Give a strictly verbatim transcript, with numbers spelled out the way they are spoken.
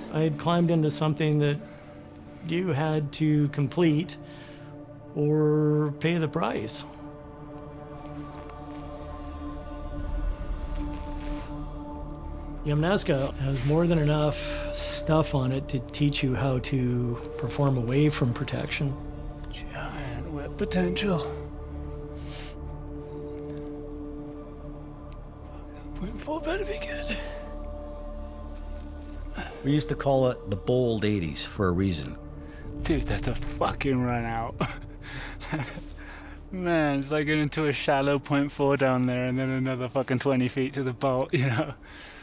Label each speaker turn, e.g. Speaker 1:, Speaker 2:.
Speaker 1: I had climbed into something that you had to complete or pay the price. Yamnuska has more than enough stuff on it to teach you how to perform away from protection.
Speaker 2: Giant whip potential. Point four better be good.
Speaker 3: We used to call it the bold eighties for a reason.
Speaker 2: Dude, that's a fucking run out. Man, it's like going into a shallow point four down there and then another fucking twenty feet to the boat, you know?